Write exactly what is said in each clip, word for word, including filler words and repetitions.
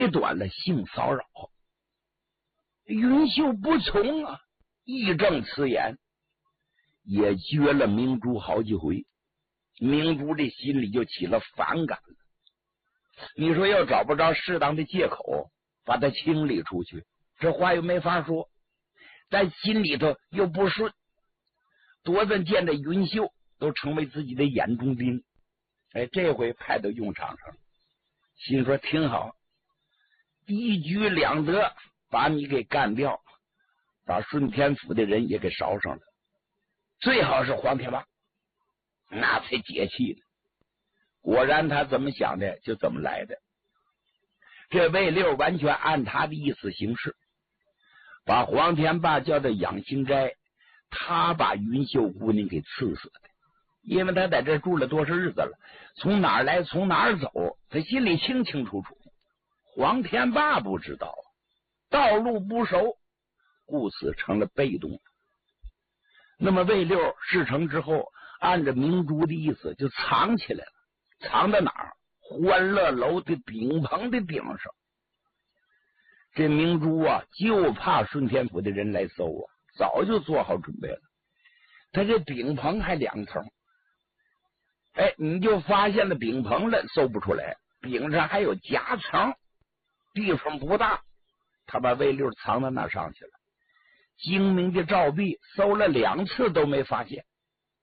端了性骚扰。云秀不从啊，义正辞严，也撅了明珠好几回。明珠这心里就起了反感了。你说要找不着适当的借口把他清理出去，这话又没法说，但心里头又不顺。多子见着云秀都成为自己的眼中钉，哎，这回派到用场上了，心说挺好，一举两得，把你给干掉，把顺天府的人也给烧上了，最好是黄天霸，那才解气呢。果然他怎么想的就怎么来的，这魏六完全按他的意思行事，把黄天霸叫到养心斋，他把云秀姑娘给刺死的。因为他在这住了多少日子了，从哪儿来从哪儿走，他心里清清楚楚。黄天霸不知道，道路不熟，故此成了被动。那么魏六事成之后，按照明珠的意思就藏起来了，藏在哪儿？欢乐楼的顶棚的顶上。这明珠啊，就怕顺天府的人来搜啊，早就做好准备了。他这顶棚还两层，哎，你就发现了顶棚了，搜不出来，顶上还有夹层，地方不大，他把魏六藏到那上去了。精明的赵壁搜了两次都没发现，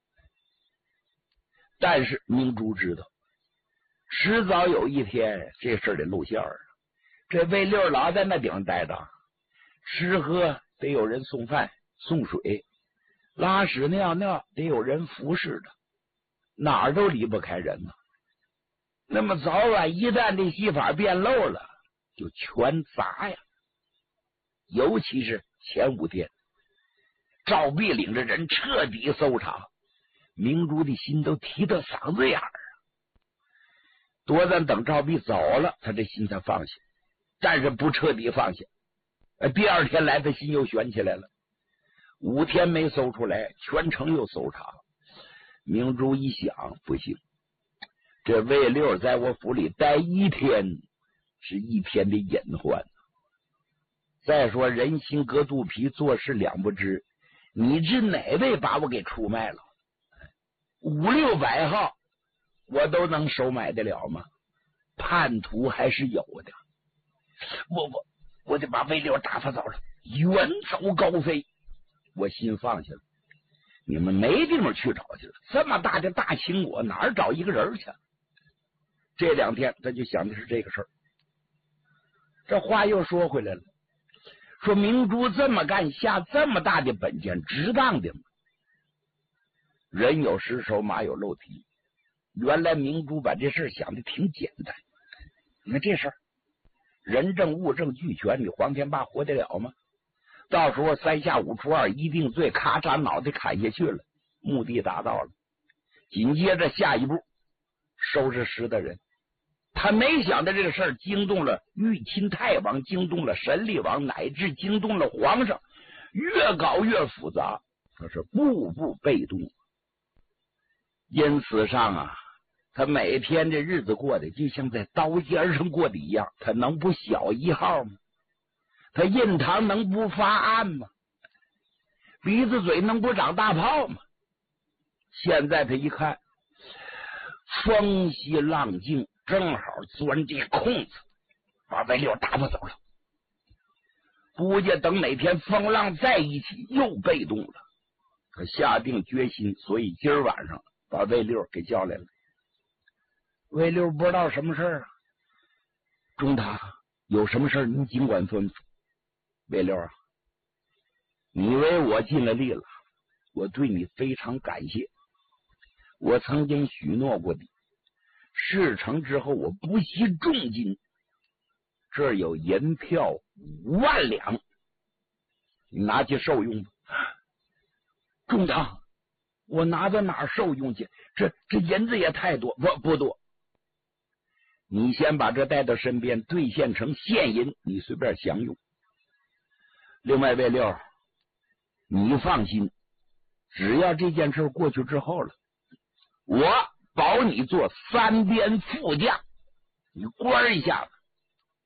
但是明珠知道，迟早有一天这事儿得露馅儿。这魏六老在那顶上待着，吃喝得有人送饭送水，拉屎尿尿得有人服侍的，哪儿都离不开人呢。那么早晚一旦这戏法变漏了，就全砸呀。尤其是前五天，赵壁领着人彻底搜查，明珠的心都提到嗓子眼儿。多咱等赵壁走了，他这心才放下，但是不彻底放下。第二天来，他心又悬起来了。五天没搜出来，全城又搜查。明珠一想，不行，这魏六在我府里待一天是一天的隐患。再说人心隔肚皮，做事两不知，你知哪位把我给出卖了？五六百号我都能收买得了吗？叛徒还是有的，我我我得把魏六打发走了，远走高飞。我心放下了，你们没地方去找去了，这么大的大秦国哪儿找一个人去？这两天他就想的是这个事儿。这话又说回来了，说明珠这么干，下这么大的本钱，值当的吗？人有失手，马有漏蹄。原来明珠把这事想的挺简单。你看这事儿，人证物证俱全，你黄天霸活得了吗？到时候三下五除二一定罪，咔嚓脑袋砍下去了，目的达到了。紧接着下一步收拾石的人。他没想到这个事儿惊动了玉钦太王，惊动了神力王，乃至惊动了皇上，越搞越复杂，他是步步被动。因此上啊，他每天这日子过得就像在刀尖上过的一样，他能不小一号吗？他印堂能不发暗吗？鼻子嘴能不长大泡吗？现在他一看，风息浪静，正好钻这空子，把魏六打发走了。估计等哪天风浪再一起，又被动了。他下定决心，所以今儿晚上把魏六给叫来了。魏六不知道什么事儿啊，中堂有什么事儿您尽管吩咐。魏六啊，你为我尽了力了，我对你非常感谢。我曾经许诺过的，事成之后我不惜重金，这儿有银票五万两，你拿去受用吧。中堂，我拿到哪儿受用去？这这银子也太多，不不多。你先把这带到身边，兑现成现银，你随便享用。另外，魏六，你放心，只要这件事过去之后了，我保你做三边副将，你官一下子